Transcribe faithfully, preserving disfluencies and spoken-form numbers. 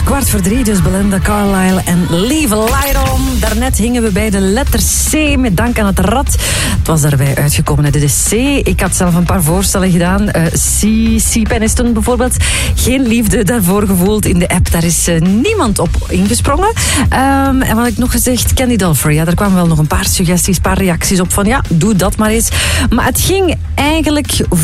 Kwart voor drie, dus Belinda Carlisle en Leave a Light On. Daarnet hingen we bij de letter C met Dank aan het Rad. Het was daarbij uitgekomen. Dit is C. Ik had zelf een paar voorstellen gedaan. Uh, C, C. Peniston bijvoorbeeld. Geen liefde daarvoor gevoeld in de app. Daar is uh, niemand op ingesprongen. Um, en wat had ik nog gezegd? Candy Dulfer. Ja, daar kwamen wel nog een paar suggesties, een paar reacties op van ja, doe dat maar eens. Maar het ging eigenlijk